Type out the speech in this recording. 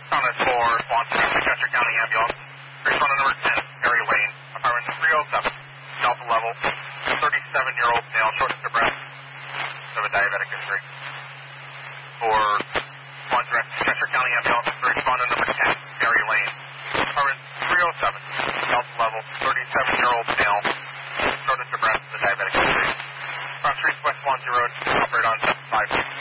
Thomas for Swanson, Chester County Ambulance. Respondent number 10, Gary Lane, apartment 307, Delta level, 37-year-old male, shortness of breath, of a diabetic history. For Swanson, Chester County Ambulance, respondent number 10, Gary Lane, apartment 307, Delta level, 37-year-old male, shortness of breath, of a diabetic history. Cross Street, West Swansea Road, operate on 756.